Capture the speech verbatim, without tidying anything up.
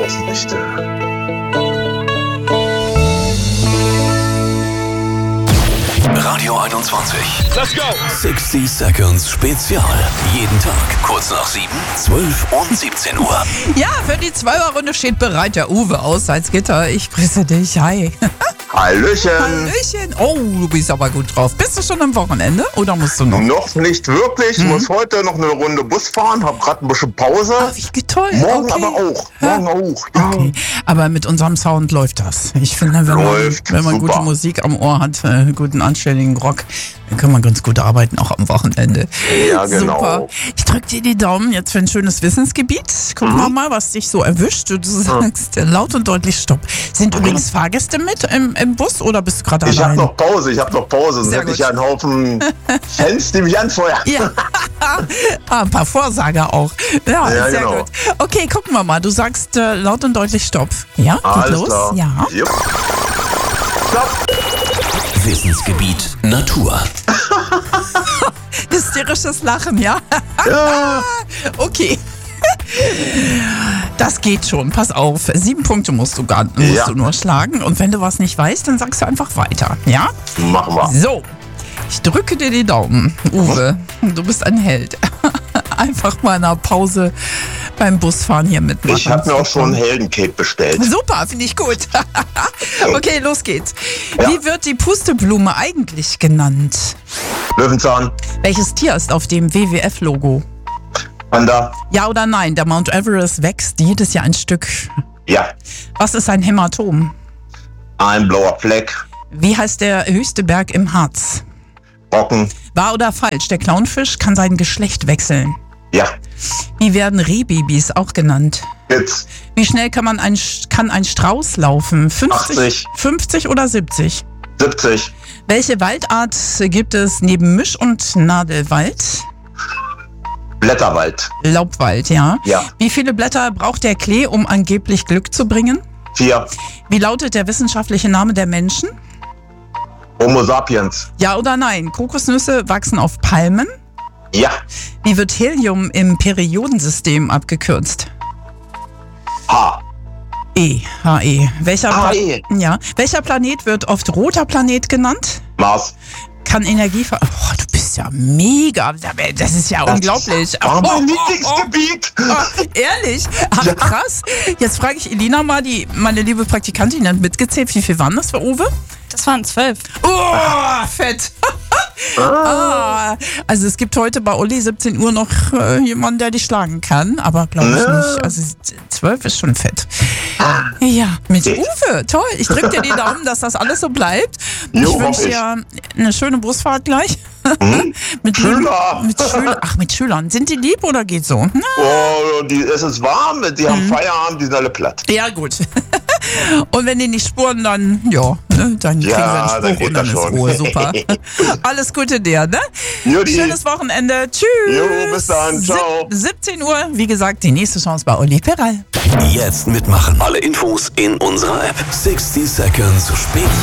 Außenlichter. Radio einundzwanzig. Let's go! sechzig Seconds Spezial. Jeden Tag kurz nach sieben, zwölf und siebzehn Uhr. Ja, für die Zwölferrunde steht bereit der Uwe aus Salzgitter. Ich grüße dich. Hi. Hallöchen. Hallöchen. Oh, du bist aber gut drauf. Bist du schon am Wochenende oder musst du noch? Noch nicht wirklich. Ich Mhm. muss heute noch eine Runde Bus fahren. Hab gerade ein bisschen Pause. Ach, wie toll. Morgen okay. aber auch. Morgen auch. Ja. Okay. Aber mit unserem Sound läuft das. Ich finde, wenn Läuft, man, wenn man super. gute Musik am Ohr hat, äh, guten anständigen Rock, dann kann man ganz gut arbeiten, auch am Wochenende. Ja, genau. Super. Ich drücke dir die Daumen jetzt für ein schönes Wissensgebiet. Gucken wir mal, was dich so erwischt. Du sagst äh, laut und deutlich Stopp. Sind übrigens Fahrgäste mit im, im Bus oder bist du gerade Ich allein? habe noch Pause. Ich habe noch Pause. Sonst Sehr hätte gut. ich ja einen Haufen Fans, die mich anfeuern. Ja, ah, ein paar Vorsager auch. Ja, Ja, sehr genau. gut. Okay, gucken wir mal. Du sagst äh, laut und deutlich Stopp. Ja, geht Alles los? klar. Ja. Jupp. Stopp. Wissensgebiet Natur. Hysterisches Lachen, ja? Ja. Okay. Das geht schon, pass auf. Sieben Punkte musst du, gar, musst Ja. du nur schlagen. Und wenn du was nicht weißt, dann sagst du einfach weiter. Ja? Machen wir. So, ich drücke dir die Daumen. Uwe, du bist ein Held. Einfach mal in einer Pause beim Busfahren hier mitmachen. Ich habe mir auch schon ein Heldencape bestellt. Super, finde ich gut. Okay, los geht's. Ja. Wie wird die Pusteblume eigentlich genannt? Löwenzahn. Welches Tier ist auf dem W W F-Logo? Panda. Ja oder nein? Der Mount Everest wächst jedes Jahr ein Stück. Ja. Was ist ein Hämatom? Ein blauer Fleck. Wie heißt der höchste Berg im Harz? Brocken. Wahr oder falsch? Der Clownfisch kann sein Geschlecht wechseln. Ja. Wie werden Rehbabys auch genannt? Jetzt. Wie schnell kann man ein, kann ein Strauß laufen? fünfzig, achtzig. fünfzig oder siebzig? siebzig. Welche Waldart gibt es neben Misch- und Nadelwald? Blätterwald. Laubwald, ja. Ja. Wie viele Blätter braucht der Klee, um angeblich Glück zu bringen? Vier. Wie lautet der wissenschaftliche Name der Menschen? Homo sapiens. Ja oder nein? Kokosnüsse wachsen auf Palmen. Ja. Wie wird Helium im Periodensystem abgekürzt? H. E. H E. Welcher, Pla- H E. ja. Welcher Planet wird oft roter Planet genannt? Mars. Kann Energie ver... Oh, du bist ja mega. Das ist ja unglaublich. War mein Oh, oh, Lieblingsgebiet. oh, oh, ehrlich? Ach, Ja. krass. Jetzt frage ich Elina mal, die, meine liebe Praktikantin, die hat mitgezählt. Wie viel waren das für Uwe? Das waren zwölf. Oh, fett. Ah, also es gibt heute bei Uli siebzehn Uhr noch äh, jemanden, der dich schlagen kann, aber glaube ich Ja. nicht. Also zwölf ist schon fett. Ja, mit Uwe, toll. Ich drücke dir die Daumen, dass das alles so bleibt. Jo, Ich hoffe wünsche ich. dir eine schöne Busfahrt gleich. mit Schüler. lieben- Mit Schüler. Ach, mit Schülern. Sind die lieb oder geht so? Na, Oh, die, es ist warm, die Mhm. haben Feierabend, die sind alle platt. ja, gut. Und wenn die nicht spuren, dann, ja, ne, dann kriegen Ja, wir einen dann Spruch geht und dann das ist schon. Ruhe. Super. Alles Gute dir, ne? Juti. Schönes Wochenende. Tschüss. Jo, bis dann. Ciao. Sieb- siebzehn Uhr, wie gesagt, die nächste Chance bei Uli Peral. Jetzt mitmachen. Alle Infos in unserer App. sechzig Seconds Spezial.